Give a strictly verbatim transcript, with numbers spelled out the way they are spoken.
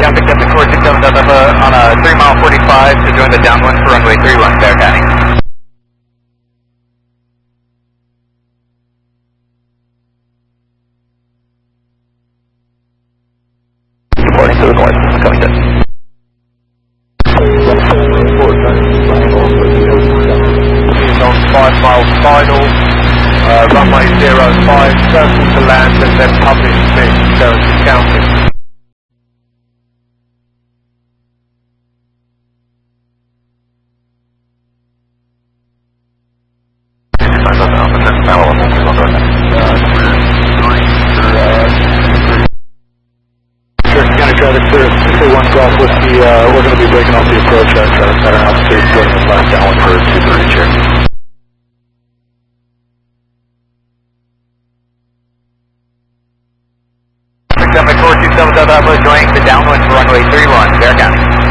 traffic at the Core six seven Delta on a three mile forty-five to join the downwind for runway three one, Bear County. Reporting to the north, coming in. On five mile final, uh, runway zero five, circle to land and then publish Smith, Cherokee County. Cherokee County traffic clear, two one Golf Whiskey, uh, we're going to be breaking off the approach at uh, center altitude, going to the last downwind for two thirty Cherokee. Core two seven Delta joining the downwind for runway three one, Bear County.